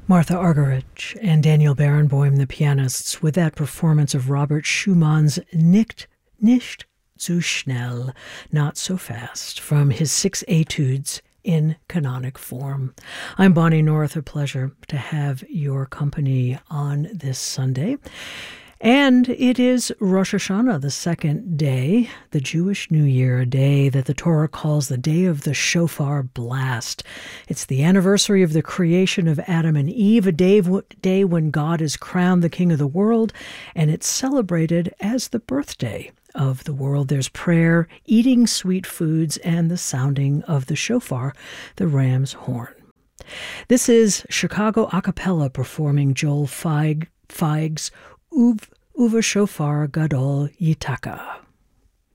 Martha Argerich and Daniel Barenboim, the pianists, with that performance of Robert Schumann's Nicht zu schnell, Not So Fast, from his 6 Etudes in canonic form. I'm Bonnie North. A pleasure to have your company on this Sunday. And it is Rosh Hashanah, the second day, the Jewish New Year, a day that the Torah calls the day of the shofar blast. It's the anniversary of the creation of Adam and Eve, a day when God is crowned the King of the world, and it's celebrated as the birthday of the world. There's prayer, eating sweet foods, and the sounding of the shofar, the ram's horn. This is Chicago a cappella performing Joel Feig's Uva Shofar Gadol Yitaka.